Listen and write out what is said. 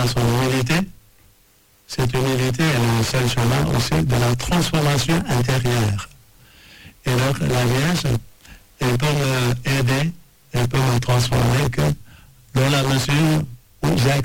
dans son humilité. Cette humilité est le seul chemin aussi de la transformation intérieure. Et donc la Vierge, elle peut m'aider, elle peut me transformer que dans la mesure où j'ai